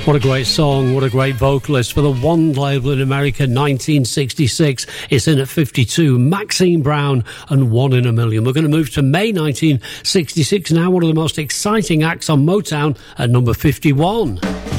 What a great song, what a great vocalist. For the one label in America, 1966, it's in at 52. Maxine Brown and One in a Million. We're going to move to May 1966 now, one of the most exciting acts on Motown at number 51.